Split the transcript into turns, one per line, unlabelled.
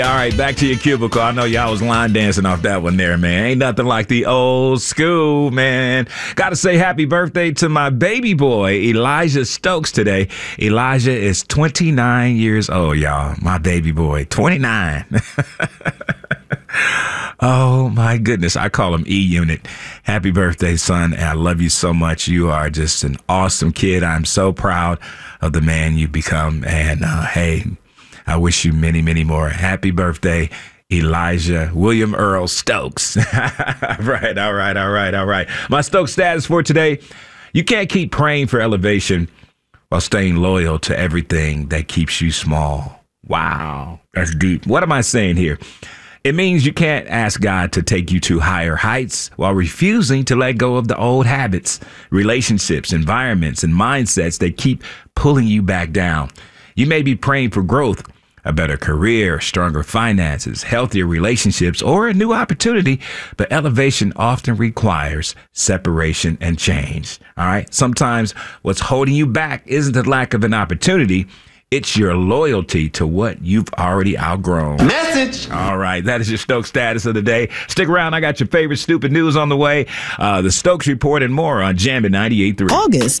All right, back to your cubicle. I know y'all was line dancing off that one there, man. Ain't nothing like the old school, man. Got to say happy birthday to my baby boy, Elijah Stokes, today. Elijah is 29 years old, y'all. My baby boy, 29. Oh, my goodness. I call him E-Unit. Happy birthday, son. And I love you so much. You are just an awesome kid. I'm so proud of the man you've become. And, hey, I wish you many, many more. Happy birthday, Elijah William Earl Stokes. All right. My Stokes status for today: you can't keep praying for elevation while staying loyal to everything that keeps you small. Wow, that's deep. What am I saying here? It means you can't ask God to take you to higher heights while refusing to let go of the old habits, relationships, environments, and mindsets that keep pulling you back down. You may be praying for growth, a better career, stronger finances, healthier relationships, or a new opportunity, but elevation often requires separation and change. All right. Sometimes what's holding you back isn't the lack of an opportunity. It's your loyalty to what you've already outgrown.
Message.
All right. That is your Stokes status of the day. Stick around. I got your favorite stupid news on the way. The Stokes Report and more on Jammin' 98.3.
August